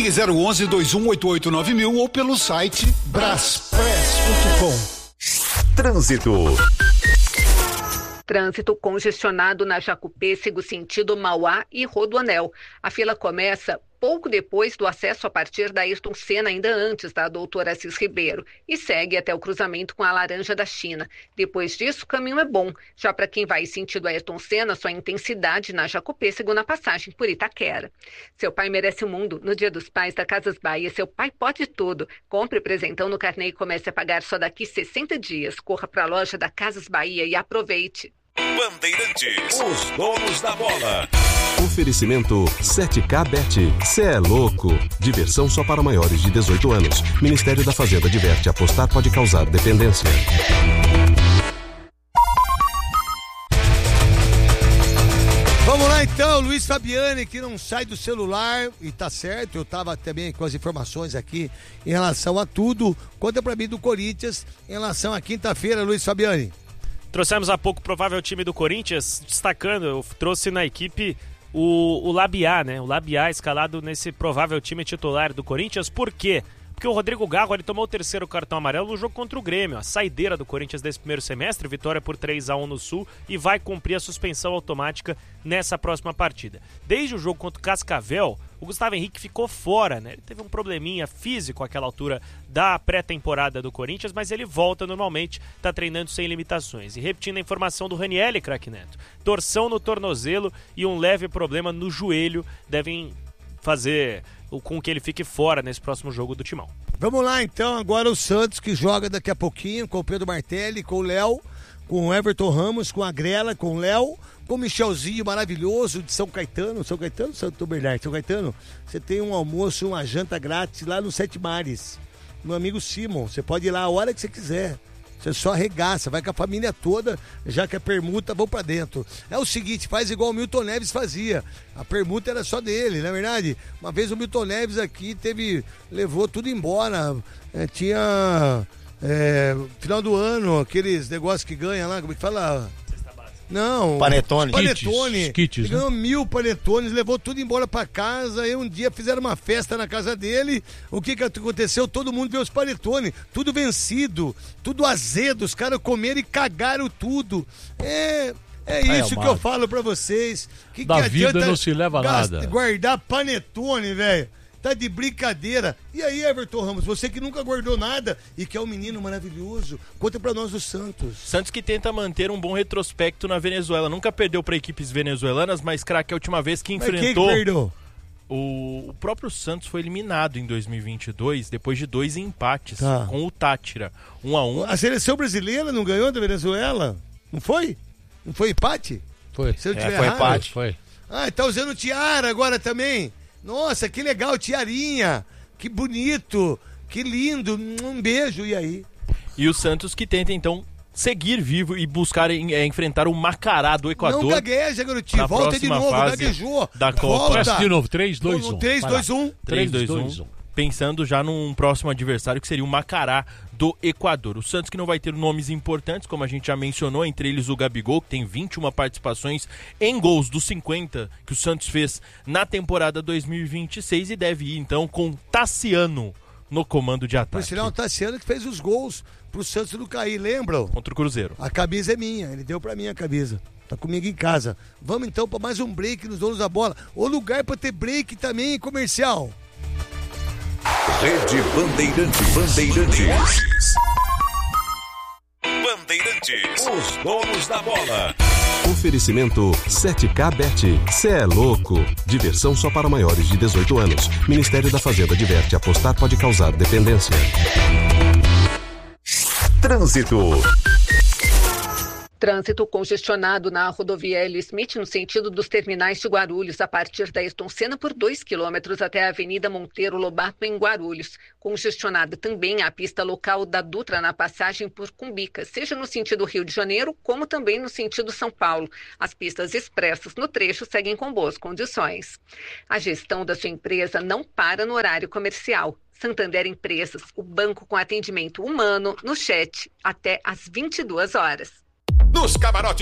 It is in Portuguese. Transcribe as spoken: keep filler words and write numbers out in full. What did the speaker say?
Ligue zero onze, dois um oito oito nove mil ou pelo site braspress ponto com. Trânsito. Trânsito congestionado na Jacupêssego, sentido Mauá e Rodoanel. A fila começa pouco depois do acesso a partir da Ayrton Senna, ainda antes da doutora Assis Ribeiro, e segue até o cruzamento com a Laranja da China. Depois disso, o caminho é bom. Já para quem vai sentido Ayrton Senna, sua intensidade na Jacupêssego na passagem por Itaquera. Seu pai merece o mundo. No Dia dos Pais da Casas Bahia, seu pai pode tudo. Compre presentão no carnê e comece a pagar só daqui sessenta dias. Corra para a loja da Casas Bahia e aproveite. Bandeirantes, os donos da bola. Oferecimento sete K Bet. Cê é louco. Diversão só para maiores de dezoito anos. Ministério da Fazenda diverte. Apostar pode causar dependência. Vamos lá então, Luiz Fabiani, que não sai do celular, e tá certo, eu tava também com as informações aqui em relação a tudo. Conta pra mim do Corinthians em relação à quinta-feira, Luiz Fabiani. Trouxemos há pouco o provável time do Corinthians, destacando, eu trouxe na equipe o, o Labiá, né? O Labiá escalado nesse provável time titular do Corinthians. Por quê? Porque o Rodrigo Garro, ele tomou o terceiro cartão amarelo no jogo contra o Grêmio. A saideira do Corinthians desse primeiro semestre, vitória por três a um no Sul, e vai cumprir a suspensão automática nessa próxima partida. Desde o jogo contra o Cascavel, o Gustavo Henrique ficou fora, né? Ele teve um probleminha físico àquela altura da pré-temporada do Corinthians, mas ele volta normalmente, tá treinando sem limitações. E repetindo a informação do Ranieri, craque Neto, torção no tornozelo e um leve problema no joelho devem fazer com que ele fique fora nesse próximo jogo do Timão. Vamos lá então, agora o Santos, que joga daqui a pouquinho com o Pedro Martelli, com o Léo, com o Everton Ramos, com a Grela, com o Léo, com o Michelzinho maravilhoso de São Caetano. São Caetano, Santo Bernardo, São Caetano, você tem um almoço, uma janta grátis lá no Sete Mares. Meu amigo Simon, você pode ir lá a hora que você quiser. Você só arregaça, vai com a família toda, já que a permuta, vão pra dentro. É o seguinte, faz igual o Milton Neves fazia. A permuta era só dele, não é verdade? Uma vez o Milton Neves aqui teve, levou tudo embora. É, tinha, é, final do ano, aqueles negócios que ganha lá, como é que fala? Não. Panetone. Panetone. Kits, Ele ganhou né? mil panetones, levou tudo embora pra casa. Aí um dia fizeram uma festa na casa dele. O que que aconteceu? Todo mundo viu os panetones, tudo vencido, tudo azedo. Os caras comeram e cagaram tudo. É... É isso é, que eu falo pra vocês. Que da que vida não se leva gasta, nada. Guardar panetone, velho. Tá de brincadeira. E aí, Everton Ramos, você que nunca guardou nada e que é um menino maravilhoso, conta pra nós o Santos. Santos que tenta manter um bom retrospecto na Venezuela. Nunca perdeu pra equipes venezuelanas, mas, craque, a última vez que enfrentou... Mas quem que perdeu? O, o próprio Santos foi eliminado em dois mil e vinte e dois, depois de dois empates tá. com o Tátira. Um a um. A seleção brasileira não ganhou da Venezuela? Não foi? Não foi empate? Foi. Se eu é, tiver foi errado? empate. Foi. Ah, tá usando tiara agora também. Nossa, que legal, tiarinha. Que bonito, que lindo. Um beijo, e aí? E o Santos que tenta, então, seguir vivo e buscar é, enfrentar o Macará do Equador. Não gagueja, garotinho. Volta de novo, gaguejou. Da Copa. Volta. De novo, três, dois, um. três, dois, um. três, dois, um. Pensando já num próximo adversário que seria o Macará do Equador. O Santos que não vai ter nomes importantes, como a gente já mencionou, entre eles o Gabigol, que tem vinte e uma participações em gols dos cinquenta que o Santos fez na temporada dois mil e vinte e seis, e deve ir então com Tassiano no comando de ataque. Por sinal, o Tassiano que fez os gols pro Santos não cair, lembram? Contra o Cruzeiro. A camisa é minha, ele deu pra mim a camisa. Tá comigo em casa. Vamos então para mais um break nos donos da bola. O lugar para ter break também em comercial. Rede Bandeirantes. Bandeirantes. Bandeirantes. Os donos da bola. Oferecimento sete K Bet. Cê é louco. Diversão só para maiores de dezoito anos. Ministério da Fazenda diverte. Apostar pode causar dependência. Trânsito. Trânsito congestionado na rodovia Hélio Smith, no sentido dos terminais de Guarulhos, a partir da Ayrton Senna por dois quilômetros até a Avenida Monteiro Lobato, em Guarulhos. Congestionada também a pista local da Dutra na passagem por Cumbica, seja no sentido Rio de Janeiro, como também no sentido São Paulo. As pistas expressas no trecho seguem com boas condições. A gestão da sua empresa não para no horário comercial. Santander Empresas, o banco com atendimento humano no chat, até às vinte e duas horas. Nos camarotes